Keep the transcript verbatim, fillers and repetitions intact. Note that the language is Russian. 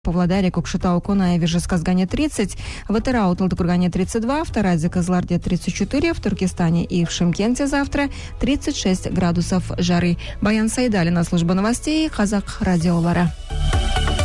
Павлодаре, Кокшетау, Конаеве, Жезказгане тридцать, в Атырау, Талдыкургане тридцать два, в Таразе, Кызыларде тридцать четыре, в Туркестане и в Шымкенте завтра тридцать шесть градусов жары. Баян Сайдалина, служба новостей, Казах радиолара.